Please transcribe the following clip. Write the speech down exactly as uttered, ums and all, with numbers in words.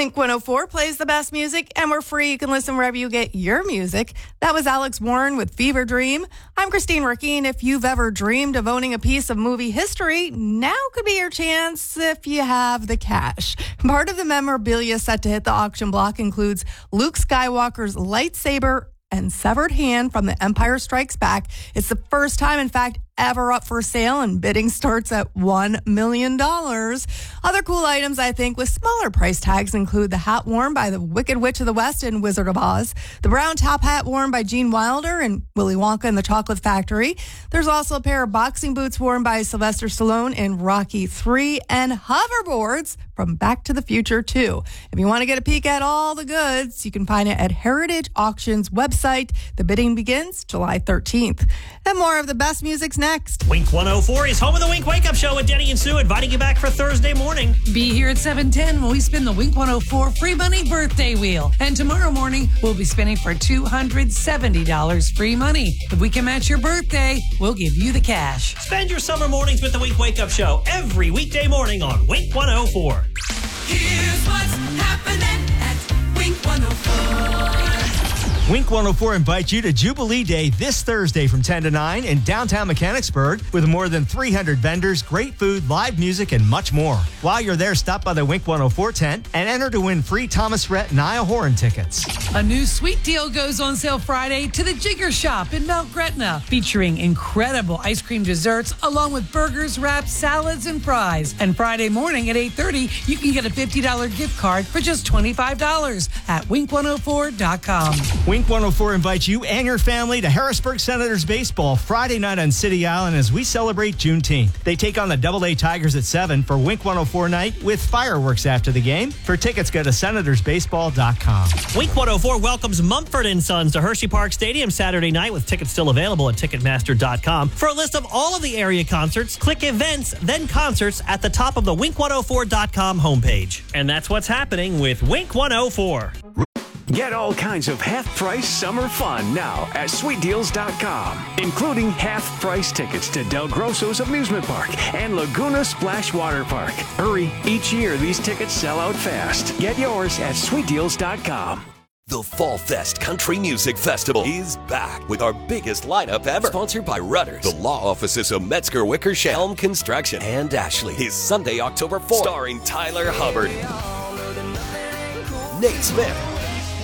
Wink one oh four plays the best music, and we're free. You can listen wherever you get your music. That was Alex Warren with Fever Dream. I'm Christine Rickie, and if you've ever dreamed of owning a piece of movie history, now could be your chance if you have the cash. Part of the memorabilia set to hit the auction block includes Luke Skywalker's lightsaber and severed hand from The Empire Strikes Back. It's the first time, in fact, ever up for sale, and bidding starts at one million dollars. Other cool items, I think, with smaller price tags include the hat worn by the Wicked Witch of the West in Wizard of Oz, the brown top hat worn by Gene Wilder in Willy Wonka and the Chocolate Factory. There's also a pair of boxing boots worn by Sylvester Stallone in Rocky three, and hoverboards from Back to the Future two. If you want to get a peek at all the goods, you can find it at Heritage Auctions website. The bidding begins July thirteenth. And more of the best music's next. Wink one oh four is home of the Wink Wake Up Show with Denny and Sue, inviting you back for Thursday morning. Be here at seven ten when we spin the Wink one oh four free money birthday wheel. And tomorrow morning, we'll be spinning for two hundred seventy dollars free money. If we can match your birthday, we'll give you the cash. Spend your summer mornings with the Wink Wake Up Show every weekday morning on Wink one oh four. Here's what's happening at Wink one oh four. Wink one oh four invites you to Jubilee Day this Thursday from ten to nine in downtown Mechanicsburg with more than three hundred vendors, great food, live music, and much more. While you're there, stop by the Wink one oh four tent and enter to win free Thomas Rhett Niall Horan tickets. A new sweet deal goes on sale Friday to the Jigger Shop in Mount Gretna, featuring incredible ice cream desserts along with burgers, wraps, salads, and fries. And Friday morning at eight thirty, you can get a fifty dollars gift card for just twenty-five dollars at wink one oh four dot com. Wink one oh four invites you and your family to Harrisburg Senators baseball Friday night on City Island as we celebrate Juneteenth. They take on the Double A Tigers at seven for Wink one oh four night with fireworks after the game. For tickets, go to senators baseball dot com. Wink one oh four welcomes Mumford and Sons to Hershey Park Stadium Saturday night with tickets still available at ticketmaster dot com. For a list of all of the area concerts, click events, then concerts at the top of the wink one oh four dot com homepage. And that's what's happening with Wink one oh four. Get all kinds of half-price summer fun now at sweet deals dot com, including half-price tickets to Del Grosso's Amusement Park and Laguna Splash Water Park. Hurry, each year these tickets sell out fast. Get yours at sweet deals dot com. The Fall Fest Country Music Festival is back with our biggest lineup ever. Sponsored by Rudders, the law offices of Metzger Wickersham, Helm Construction, and Ashley. Is Sunday, October fourth. Starring Tyler Hubbard, Nate Smith,